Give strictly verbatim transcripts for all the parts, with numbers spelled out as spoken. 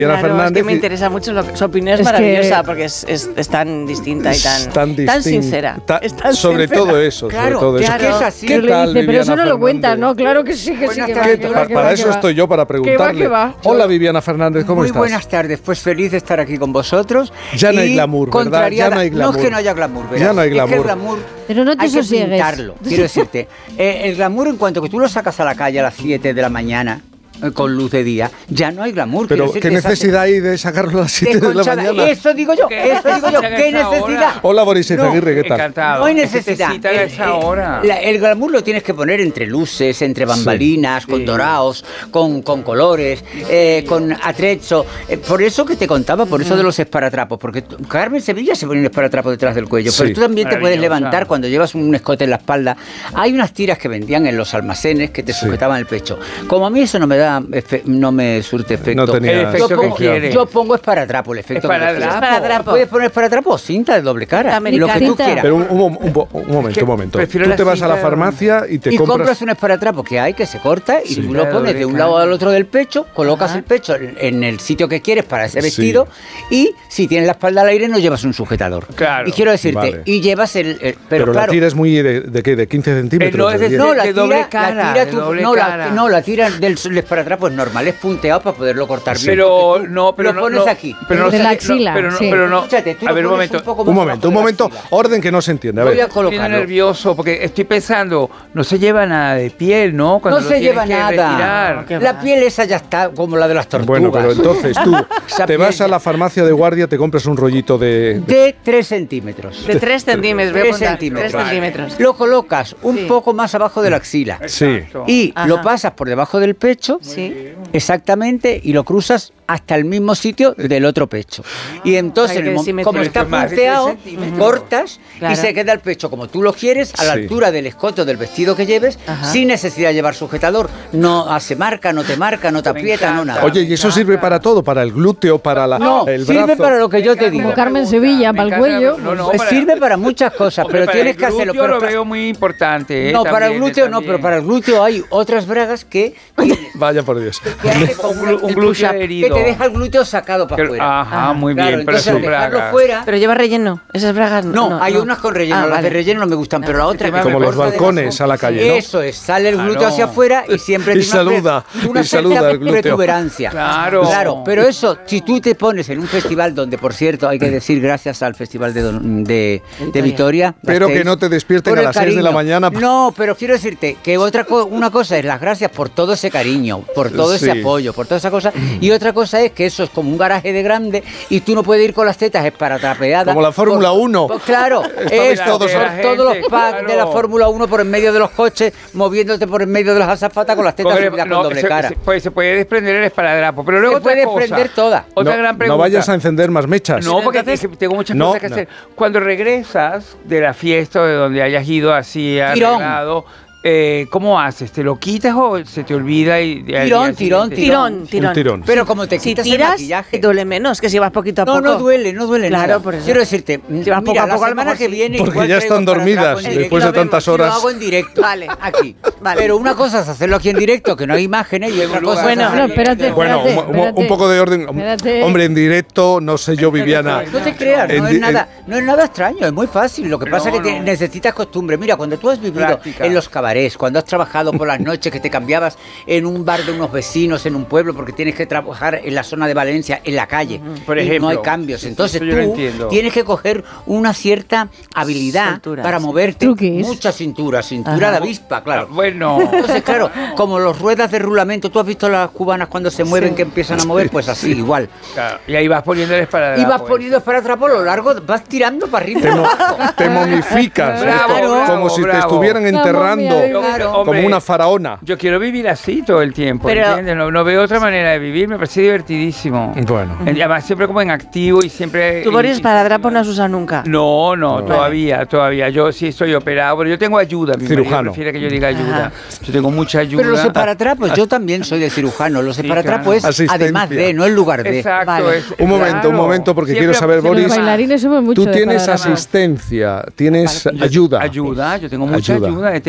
Claro, Fernández, es que me interesa mucho, lo que, su opinión es, Es maravillosa, que, porque es, es, es tan distinta y tan, tan, tan sincera. Ta, es tan sobre sincera. todo eso, Claro, sobre todo eso. claro. Es que es así. ¿Qué pero le tal, dice, pero Viviana eso no lo cuentas, Fernández? ¿no? Claro que sí, que Buenas sí. Que tardes. va, que Pa- va, que para va, eso que va. estoy yo, para preguntarle. Que va, que va. Hola, Viviana Fernández, ¿cómo Muy estás? buenas tardes, pues feliz de estar aquí con vosotros. Ya no hay y glamour, ¿verdad? contrariada- Ya no hay glamour. No es que no haya glamour, ¿verdad? Ya no hay Es que glamour. el glamour Pero no te hay que sosiegues. pintarlo, quiero decirte. Eh, el glamour, en cuanto que tú lo sacas a la calle a las siete de la mañana, eh, con luz de día, ya no hay glamour. Pero, quiero ¿qué decirte, esa- necesidad hay de sacarlo a las siete de la desconchada. mañana? Eso digo yo, eso digo yo, Hagan ¿qué esa hora. necesidad? Hola, Boris Izaguirre, ¿qué tal? Encantado. No hay Es que necesidad. te citan a El, esa eh, hora. la- el glamour lo tienes que poner entre luces, entre bambalinas, con dorados, con, con colores, eh, con atrezzo. Eh, por eso que te contaba, por eso de los esparatrapos. Porque tú- Carmen Sevilla se pone un esparatrapo detrás del cuello, Sí. pero tú también te puedes Maravillosa. levantar cuando llevas un escote en la espalda. Hay unas tiras que vendían en los almacenes que te Sí. sujetaban el pecho. Como a mí eso no me da, efe- no me surte efecto. No tenía El efecto yo que pongo, quiere. yo pongo esparatrapo, el efecto que Esparadrapo. quiero. Esparadrapo. Puedes poner esparatrapo o cinta de doble cara, Americana. lo que tú Cinta. quieras. Pero un, un- un po- un momento, que un momento. prefiero Tú la te vas a la cinta- farmacia y te y compras, compras... un esparatrapo que hay que se corta y Sí. tú lo pones de un lado al otro del pecho, colocas el pecho en, en el sitio que quieres para ese Sí. vestido y si tienes la espalda al aire no llevas un sujetador. Claro. Y quiero decirte, Vale. y llevas el... el- pero Pero, la claro, tira es muy... ¿De, de qué? ¿De quince centímetros? Eh, no, es ¿De de- diez? no, la de tira, doble cara, la tira de tú- doble no, la, cara. no, la tira del del esparatrapo es normal, es punteado para poderlo cortar bien. Pero porque tú no, pero lo no, pones no, aquí. pero no De sé- la no, axila, pero no, sí. pero no. Escúchate, tú A lo ver, un pones momento. un poco Un más momento, un abajo de la momento. axila. Orden que no se entiende. A Voy ver. a Estoy colocarlo. nervioso porque estoy pensando, no se lleva nada de piel, ¿no? Cuando No lo se tienes lleva que nada. retirar. La piel esa ya está como la de las tortugas. Bueno, pero entonces tú Esa te piel vas a ya- la farmacia de guardia, te compras un rollito de... De tres centímetros. De tres centímetros, voy a Tres apuntar. centímetros. Tres centímetros. Lo colocas un Sí. poco más abajo de la axila. Sí. Exacto. Y Ajá. lo pasas por debajo del pecho, Sí. exactamente, y lo cruzas hasta el mismo sitio del otro pecho. Y entonces, Hay que en el mo- simetría. como Pero está esto es más de punteado, tres centímetros. cortas Claro. y se queda el pecho como tú lo quieres, a la Sí. altura del escote o del vestido que lleves, Ajá. sin necesidad de llevar sujetador. No hace marca, no te marca, no te Me aprieta, no encanta. nada. Oye, ¿y eso sirve para todo? ¿Para el glúteo, para la, no, el sirve brazo? para lo que yo te digo. Como Carmen Sevilla, para el cuello. No, no, Pues para- sirve para muchas cosas, Hombre, pero para tienes el que hacerlo. glúteo pero lo para- veo muy importante. ¿eh? no, para el También, glúteo no, también. pero para el glúteo hay otras bragas que, Vaya por Dios. que hace como Un glu- un glúteo que herido. te deja el glúteo sacado para Que- afuera. Ajá, muy Claro, bien, pero entonces son al dejarlo bragas. fuera. Pero lleva relleno. Esas bragas no. No, hay unas con relleno, Ah, las vale. de relleno no me gustan, pero la otra que Como te los corta balcones debajo- a la calle, ¿no? Eso es, sale el Ah, glúteo no. hacia afuera y siempre Y tiene una pre- saluda, una y saluda cierta al glúteo. protuberancia. Claro. Claro, pero eso, si tú te pones en un festival donde, por cierto, hay que decir gracias al Festival de, Don- de, de Vitoria. Pero que Gasteiz, no te despierten por a el las seis de la cariño. mañana. No, pero quiero decirte que otra co- una cosa es las gracias por todo ese cariño, por todo ese Sí. apoyo, por toda esa cosa, y otra cosa es que eso es como un garaje de grande y tú no puedes ir con las tetas esparatrapeadas. Como la Fórmula Por- uno. por- claro, Estabais eso, todos- por la todos los gente, packs claro. de la Fórmula uno por en medio de los coches, moviéndote por en medio de las azafatas con las tetas Porque, subidas no, con doble se, cara. se- pues, se puede desprender el esparadrapo, pero luego Se puede otra cosa, desprender toda. Otra no, gran no pregunta. vayas a encender más mechas. No, porque Entonces- es que tengo muchas No, cosas que no. hacer. Cuando regresas de la fiesta o de donde hayas ido así Tirón. arreglado, eh, ¿cómo haces? ¿Te lo quitas o se te olvida? Y, y al Tirón, día tirón, siguiente- Tirón, tirón. Un tirón. Pero como te Si quitas el tiras, maquillaje. duele menos que si vas poquito a No, poco. no duele, no duele Claro, nada. por eso. Quiero decirte, Si vas poco mira, a poco, la a lo semana mejor que sí. viene Porque igual ya traigo están para dormidas atrás en después de directo. tantas Lo horas. hago en directo, Vale. aquí. Vale. Pero una cosa es hacerlo aquí en directo, que no hay imágenes, y otra cosa Bueno, es No, hacerlo- espérate, Bueno, espérate, un, un- espérate. un poco de orden. Espérate. Hombre, en directo, no sé yo, Viviana. No te creas, En no di- es, nada, no es nada extraño, es muy fácil. Lo que Pero pasa es que no. te- necesitas costumbre. Mira, cuando tú has vivido Práctica. en los cabarets, cuando has trabajado por las noches, que te cambiabas en un bar de unos vecinos, en un pueblo, porque tienes que trabajar en la zona de Valencia, en la calle, Por y ejemplo. no hay cambios. Sí, sí, Entonces eso yo lo tú entiendo. tienes que coger una cierta habilidad Soltura, para sí. moverte. Truquis. Mucha cintura, cintura Ajá. de avispa, claro. Ah, bueno. Entonces, claro, como los ruedas de rulamento, ¿tú has visto las cubanas cuando se mueven Sí. que empiezan a mover? Pues así, igual. Claro, y ahí vas poniendo el esparadrapo. Y vas ese. poniendo para atrás por lo largo, vas tirando para arriba. y Te, para mo- abajo. te momificas. Bravo, esto, bravo, como si te bravo. estuvieran Vamos, enterrando. mira, Claro. Como Hombre, una faraona. Yo quiero vivir así todo el tiempo, Pero- ¿entiendes? No, no veo otra manera de vivir, me parece divertidísimo. Bueno. Y además siempre como en activo y siempre... Tú, Boris, para drapo no has usado nunca. No, no, No. todavía, todavía. Yo sí estoy operado, pero yo tengo ayuda. Mi marido Cirujano. prefiere que yo diga ayuda. Ajá. Yo tengo mucha ayuda. Pero los separatrapos, yo también soy de cirujano. Los Sí, separatrapos claro. es Asistencia. además de, no en lugar de. Exacto. Vale. es- Un momento, claro. un momento, porque Siempre quiero saber, se me Boris. Los va. bailarines somos mucho Tú de tienes paradrapo. asistencia, tienes Yo- ayuda. Ayuda, yo tengo mucha Ayuda. ayuda. He tenido Hombre,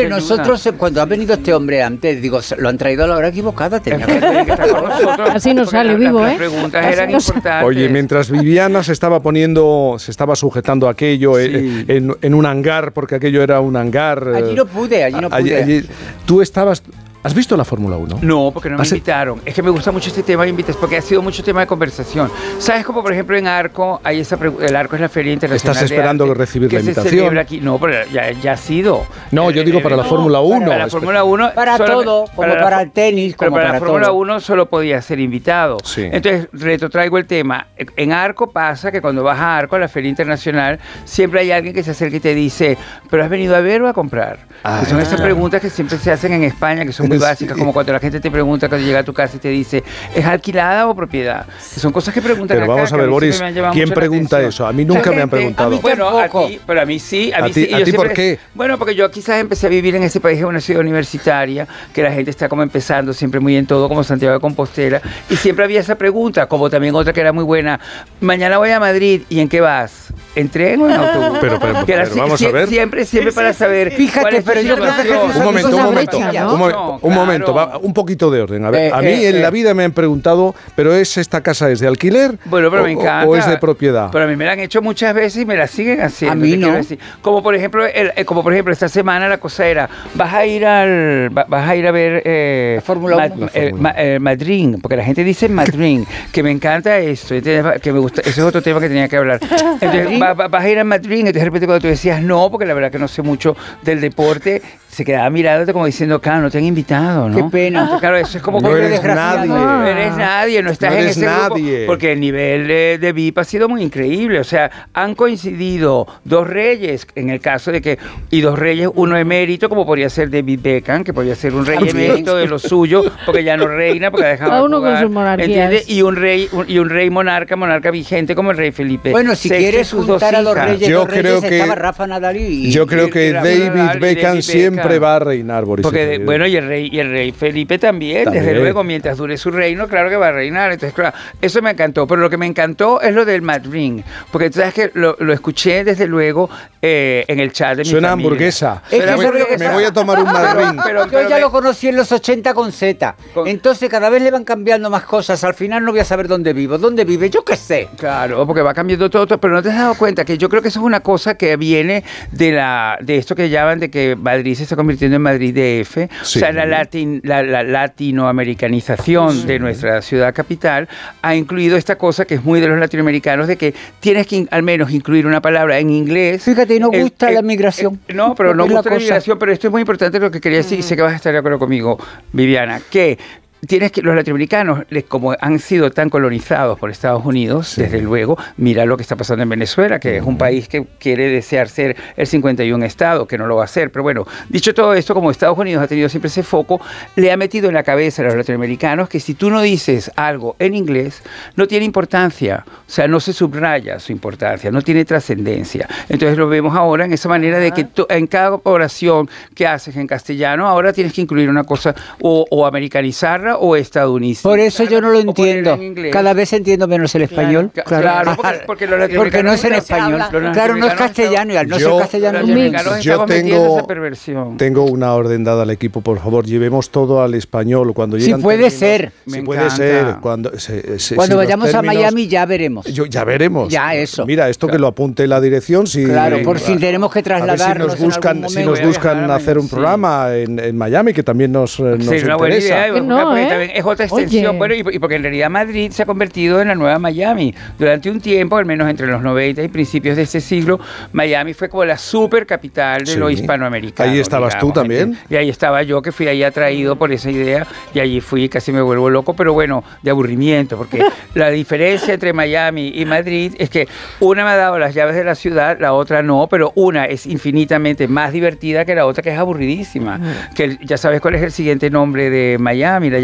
ayuda. nosotros, eh, cuando ha venido este hombre antes, digo, se- lo han traído a la hora equivocada. Tenía que Tiene que estar con nosotros, Así nos porque sale la- vivo, las ¿eh? preguntas Así eran nos sale. importantes. Oye, mientras Viviana se estaba poniendo, se estaba sujetando aquello eh, Sí. en, en un hangar, porque aquello era un hangar. eh, Allí no pude, allí no allí- pude. allí- tú estabas. ¿Has visto la Fórmula uno? No, porque no me ¿Has- invitaron. Es que me gusta mucho este tema de invitas, porque ha sido mucho tema de conversación. ¿Sabes como por ejemplo en Arco, hay esa pregu- el Arco es la Feria Internacional ¿Estás de esperando Arte recibir que la se invitación? celebra aquí? No, pero ya, ya ha sido. No, yo digo para la Fórmula uno. Para la Espe- Fórmula uno. Para solamente- todo, como la para fo- el tenis, pero como para, para la Fórmula todo. uno solo podía ser invitado. Sí. Entonces, retrotraigo el tema. En Arco pasa que cuando vas a Arco, a la Feria Internacional, siempre hay alguien que se acerca y te dice, ¿pero has venido a ver o a comprar? Ah. Que son esas preguntas que siempre se hacen en España, que son muy Sí. básicas, como cuando la gente te pregunta cuando llega a tu casa y te dice, ¿es alquilada o propiedad? Que son cosas que preguntan Pero acá, vamos a que ver, mí siempre Boris, me han llamado ¿quién mucho la pregunta atención. eso? A mí nunca La me han gente- preguntado. a mí Bueno, tampoco. a ti, pero a mí sí, a ¿A mí ti- sí. y a yo ti por siempre- qué? Bueno, porque yo quizás empecé a vivir en este país, en una ciudad universitaria, que la gente está como empezando siempre muy en todo, como Santiago de Compostela, y siempre había esa pregunta, como también otra que era muy buena, mañana voy a Madrid, ¿y en qué vas? ¿En tren o en autobús? Pero, pero, Que era pero si- vamos sie- a ver. Siempre, siempre para saber Fíjate, cuál es tu pero yo creo que situación. Jesús Un momento, un Esa momento, brecha, ¿no? un, mo- No, un claro. momento, va, un poquito de orden. A ver, Eh, a mí eh, en eh. la vida me han preguntado, ¿pero es esta casa es de alquiler? Bueno, pero o, me o- encanta. ¿O es de propiedad? Pero a mí me la han hecho muchas veces y me la siguen haciendo. A mí te quiero no. decir. Como por ejemplo, el- eh, como por ejemplo esta semana la cosa era, vas a ir al, va- vas a ir a ver eh, La Fórmula Ma- uno. La eh, Fórmula Ma- eh, Madrid, porque la gente dice Madrid, que me encanta esto, ¿entiendes? Que me gusta, ese es otro tema que tenía que hablar. Entonces, va- va- vas a ir a Madrid, entonces de repente cuando tú decías no, porque la verdad que no sé mucho del deporte, se quedaba mirándote como diciendo, claro, no te han invitado, ¿no? Qué pena. Entonces, claro, eso es como No que eres desgraciado. nadie. no eres nadie, no estás No en eres ese grupo, nadie. porque el nivel eh, de V I P ha sido muy increíble. O sea, han coincidido dos reyes, en el caso de que, y dos reyes, uno emérito, como podría ser David Beckham, que podría ser un rey También. emérito de lo suyo, porque ya no reina, porque ha dejado Cada de uno con jugar, sus monarquías. ¿entiendes? Y un rey, un- y un rey monarca, monarca vigente como el rey Felipe. Bueno, si Sexto y quieres sus dos juntar a los hijas. reyes, Yo dos reyes, creo que- estaba Rafa Nadal y... Yo creo y- que y la David Nadal y Beckham David siempre Beckham. va a reinar, Boris. Porque, de- Izaguirre. bueno, y el rey y el rey Felipe también, También. desde luego, mientras dure su reino, claro que va a reinar. Entonces, claro, eso me encantó. Pero lo que me encantó es lo del Madrid, porque tú sabes que lo, lo escuché desde luego eh, en el chat de mi Suena familia. hamburguesa. Es que Suena me, eso es lo que me pasa. voy a tomar un Madrid. Pero- Yo pero ya me- lo conocí en los ochenta con Z. Con- Entonces cada vez le van cambiando más cosas. Al final no voy a saber dónde vivo. ¿Dónde vive? Yo qué sé. Claro, porque va cambiando todo, todo, pero no te has dado cuenta que yo creo que eso es una cosa que viene de la de esto que llaman de que Madrid se está convirtiendo en Madrid D F, Sí. o sea, la, latin, la, la latinoamericanización de nuestra ciudad capital ha incluido esta cosa que es muy de los latinoamericanos, de que tienes que in- al menos incluir una palabra en inglés. Fíjate, y no Eh, gusta eh, la migración. eh, no, pero Lo no que es la gusta la cosa. migración, pero esto es muy importante lo que quería decir, y sé que vas a estar de acuerdo conmigo, Viviana, que tienes que los latinoamericanos, les- como han sido tan colonizados por Estados Unidos, Sí. desde luego, mira lo que está pasando en Venezuela, que es un país que quiere desear ser el cincuenta y un estado, que no lo va a hacer. Pero bueno, dicho todo esto, como Estados Unidos ha tenido siempre ese foco, le ha metido en la cabeza a los latinoamericanos que si tú no dices algo en inglés, no tiene importancia, o sea, no se subraya su importancia, no tiene trascendencia. Entonces lo vemos ahora en esa manera de que tú- en cada oración que haces en castellano, ahora tienes que incluir una cosa o, o americanizarla o estadounidense. Por eso yo no lo O ponerla entiendo. en inglés. Cada vez entiendo menos el español. Ca- claro, porque- porque los Porque no es en latinoamericanos- español. los Claro, no es latinoamericanos castellano. Y al no Yo- ser castellano, Los Un mix. latinoamericanos Yo estamos metiendo tengo- esa perversión. Tengo una orden dada al equipo, por favor, llevemos todo al español cuando Sí, llegan puede términos- ser. Sí, Me puede encanta. ser. Cuando, se- se- Cuando si los vayamos a términos- Miami ya veremos. Yo, ya veremos. Ya, eso. Mira, esto que lo apunte la dirección. Si, Claro, por a- si tenemos que a ver si trasladarnos nos en buscan, algún si momento. nos Voy a buscan viajar a hacer un Miami, sí. programa en, en Miami, que también nos, eh, nos Sí, es una buena interesa. idea. Que no, porque ¿eh? también es otra extensión. Oye. Bueno, y, y porque en realidad Madrid se ha convertido en la nueva Miami. Durante un tiempo, al menos entre los noventa y principios de este siglo, Miami fue como la super capital de Sí. lo hispanoamericano. Ahí estabas tú también. ¿entiendes? Y ahí estaba yo, que fui ahí atraído por esa idea, y allí fui, casi me vuelvo loco, pero bueno, de aburrimiento, porque la diferencia entre Miami y Madrid es que una me ha dado las llaves de la ciudad, la otra no, pero una es infinitamente más divertida que la otra, que es aburridísima. Que el- ya sabes cuál es el siguiente nombre de Miami, la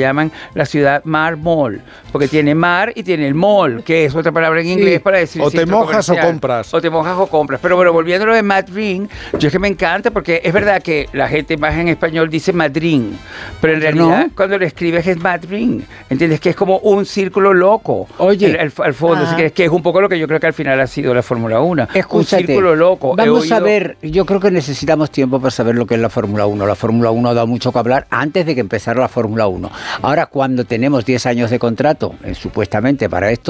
llaman la ciudad Mar Mall, porque tiene mar y tiene el mall, que es otra palabra en inglés para decir o te centro mojas o comercial. compras. O te mojas o compras. Pero bueno, volviendo a lo de Madrid, yo es que me encanta porque es verdad que la gente más en español dice Madrid, pero en realidad No. cuando lo escribes es Madrid, ¿entiendes? Que es como un círculo loco. Oye. el- el- al fondo, Ah. si quieres, que es un poco lo que yo creo que al final ha sido la Fórmula uno. Escúchate, un círculo loco. He vamos a oído- ver, yo creo que necesitamos tiempo para saber lo que es la Fórmula uno. La Fórmula uno ha dado mucho que hablar antes de que empezara la Fórmula uno. Ahora, cuando tenemos diez años de contrato, eh, supuestamente para esto,